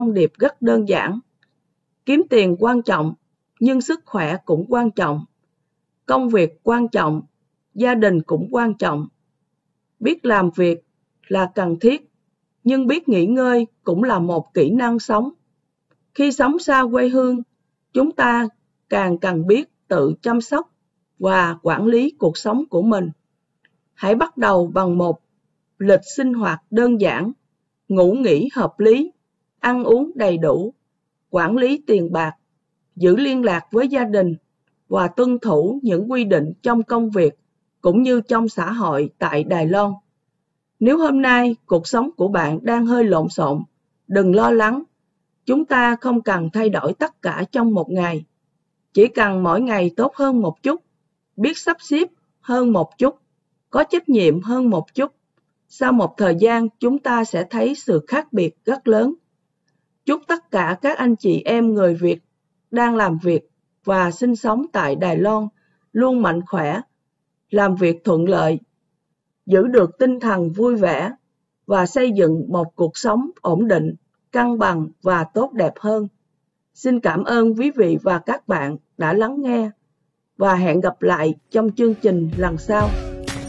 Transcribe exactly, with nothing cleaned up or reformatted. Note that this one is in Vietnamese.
thông điệp rất đơn giản. Kiếm tiền quan trọng, nhưng sức khỏe cũng quan trọng. Công việc quan trọng, gia đình cũng quan trọng. Biết làm việc là cần thiết, nhưng biết nghỉ ngơi cũng là một kỹ năng sống. Khi sống xa quê hương, chúng ta càng cần biết tự chăm sóc và quản lý cuộc sống của mình. Hãy bắt đầu bằng một lịch sinh hoạt đơn giản, ngủ nghỉ hợp lý, ăn uống đầy đủ, quản lý tiền bạc, giữ liên lạc với gia đình và tuân thủ những quy định trong công việc cũng như trong xã hội tại Đài Loan. Nếu hôm nay cuộc sống của bạn đang hơi lộn xộn, đừng lo lắng. Chúng ta không cần thay đổi tất cả trong một ngày. Chỉ cần mỗi ngày tốt hơn một chút, biết sắp xếp hơn một chút, có trách nhiệm hơn một chút. Sau một thời gian, chúng ta sẽ thấy sự khác biệt rất lớn. Chúc tất cả các anh chị em người Việt đang làm việc và sinh sống tại Đài Loan luôn mạnh khỏe, làm việc thuận lợi, giữ được tinh thần vui vẻ và xây dựng một cuộc sống ổn định, cân bằng và tốt đẹp hơn. Xin cảm ơn quý vị và các bạn đã lắng nghe và hẹn gặp lại trong chương trình lần sau.